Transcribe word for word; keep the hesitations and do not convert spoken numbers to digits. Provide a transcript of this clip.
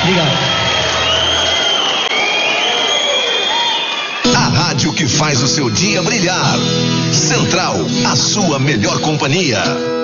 Obrigado. A rádio que faz o seu dia brilhar. Central, a sua melhor companhia.